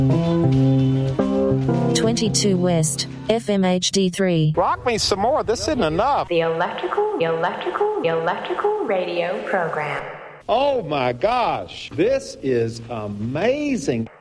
22 West, FMHD3. Rock me some more. This isn't enough. The electrical radio program. Oh my gosh, this is amazing.